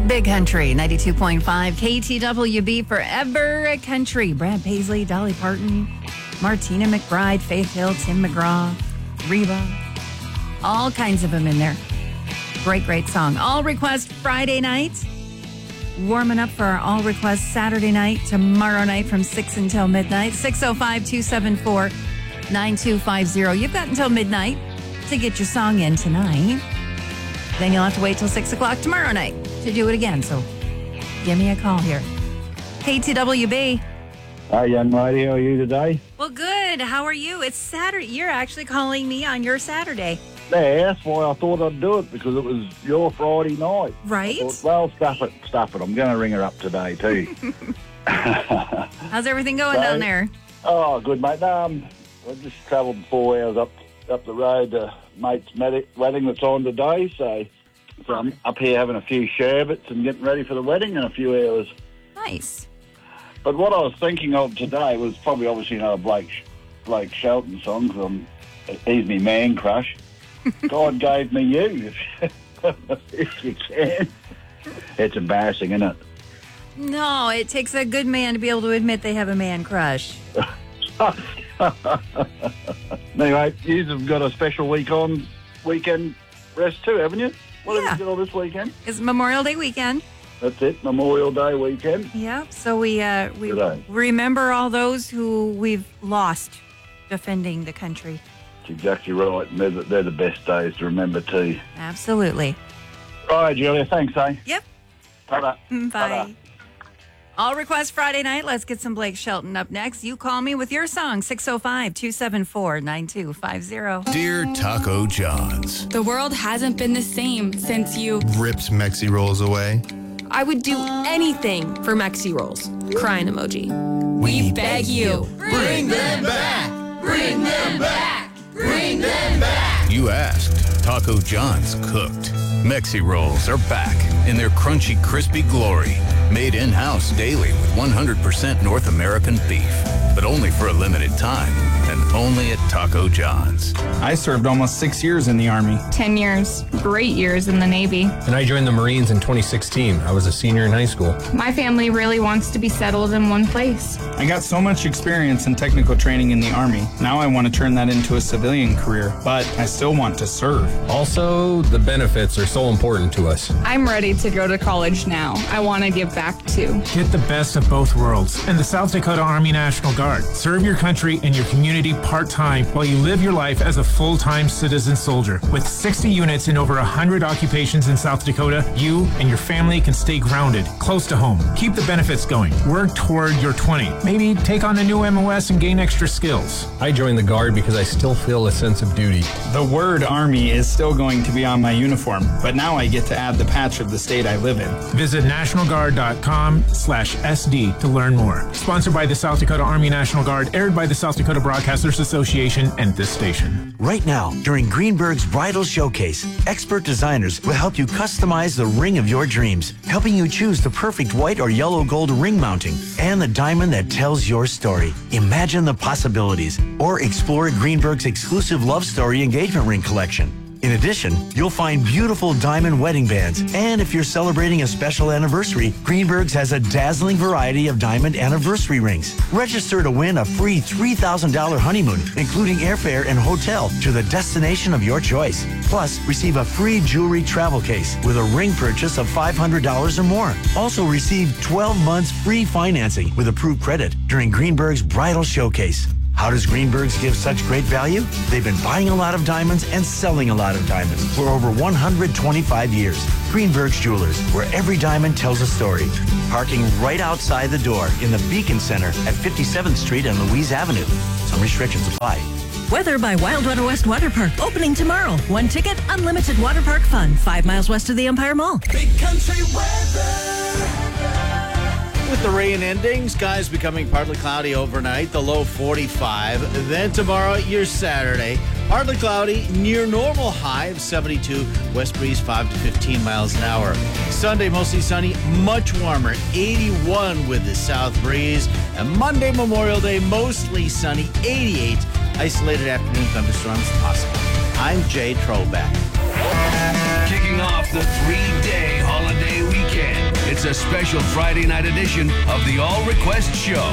Big Country, 92.5 KTWB, Forever Country. Brad Paisley, Dolly Parton, Martina McBride, Faith Hill, Tim McGraw, Reba. All kinds of them in there. Great, great song. All Request Friday night. Warming up for our All Request Saturday night, tomorrow night from 6 until midnight. 605-274-9250. You've got until midnight to get your song in tonight. Then you'll have to wait till 6 o'clock tomorrow night to do it again. So give me a call here. KTWB. Hi, young lady. How are you today? Well, good. How are you? It's Saturday. You're actually calling me on your Saturday. Yeah, that's why I thought I'd do it, because it was your Friday night. Right? I thought, well, stuff it. I'm going to ring her up today, too. How's everything going down there? Oh, good, mate. I just travelled 4 hours up the road to mate's wedding that's on today, so I'm up here having a few sherbets and getting ready for the wedding in a few hours. Nice. But what I was thinking of today was probably obviously another Blake Shelton song, because he's my man crush. God gave me you, if you can. It's embarrassing, isn't it? No, it takes a good man to be able to admit they have a man crush. Anyway, you've got a special weekend rest too, haven't you? What have you got on this weekend? It's Memorial Day weekend. That's it, Memorial Day weekend. Yeah, so we remember all those who we've lost defending the country. That's exactly right, and they're the best days to remember too. Absolutely. All right, Julia, thanks, eh? Yep. Ta-da. Bye. Ta-da. All Request Friday night. Let's get some Blake Shelton up next. You call me with your song, 605-274-9250. Dear Taco John's. The world hasn't been the same since you ripped Mexi Rolls away. I would do anything for Mexi Rolls. Crying emoji. We beg you. Bring them back! Bring them back! Bring them back! You asked. Taco John's cooked. Mexi Rolls are back in their crunchy, crispy glory. Made in-house daily with 100% North American beef. But only for a limited time. And only at Taco John's. I served almost 6 years in the Army. 10 years. Great years in the Navy. And I joined the Marines in 2016. I was a senior in high school. My family really wants to be settled in one place. I got so much experience and technical training in the Army. Now I want to turn that into a civilian career, but I still want to serve. Also, the benefits are so important to us. I'm ready to go to college now. I want to give back too. Get the best of both worlds in the South Dakota Army National Guard. Serve your country and your community part-time while you live your life as a full-time citizen soldier. With 60 units in over 100 occupations in South Dakota, you and your family can stay grounded, close to home. Keep the benefits going. Work toward your 20. Maybe take on a new MOS and gain extra skills. I joined the Guard because I still feel a sense of duty. The word Army is still going to be on my uniform, but now I get to add the patch of the state I live in. Visit nationalguard.com/SD to learn more. Sponsored by the South Dakota Army National Guard, aired by the South Dakota Broadcasters Association and this station. Right now, during Greenberg's Bridal Showcase, expert designers will help you customize the ring of your dreams, helping you choose the perfect white or yellow gold ring mounting and the diamond that tells your story. Imagine the possibilities, or explore Greenberg's exclusive love story engagement ring collection. In addition, you'll find beautiful diamond wedding bands. And if you're celebrating a special anniversary, Greenberg's has a dazzling variety of diamond anniversary rings. Register to win a free $3,000 honeymoon, including airfare and hotel to the destination of your choice. Plus, receive a free jewelry travel case with a ring purchase of $500 or more. Also receive 12 months free financing with approved credit during Greenberg's Bridal Showcase. How does Greenberg's give such great value? They've been buying a lot of diamonds and selling a lot of diamonds for over 125 years. Greenberg's Jewelers, where every diamond tells a story. Parking right outside the door in the Beacon Center at 57th Street and Louise Avenue. Some restrictions apply. Weather by Wildwater West Water Park, opening tomorrow. One ticket, unlimited water park fun. 5 miles west of the Empire Mall. Big country weather. With the rain ending, skies becoming partly cloudy overnight, the low 45. Then tomorrow, your Saturday, partly cloudy, near normal high of 72, west breeze 5 to 15 miles an hour. Sunday, mostly sunny, much warmer, 81 with the south breeze. And Monday, Memorial Day, mostly sunny, 88. Isolated afternoon thunderstorms possible. I'm Jay Trollback. Kicking off the 3-day holiday weekend. a special Friday night edition of the All Request Show.